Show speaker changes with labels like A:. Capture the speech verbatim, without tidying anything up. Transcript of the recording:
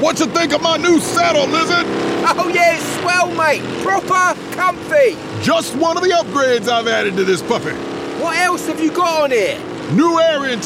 A: What you think of my new saddle, Lizard?
B: Oh yeah, it's swell, mate. Proper comfy.
A: Just one of the upgrades I've added to this puppy.
B: What else have you got on here?
A: New air intake.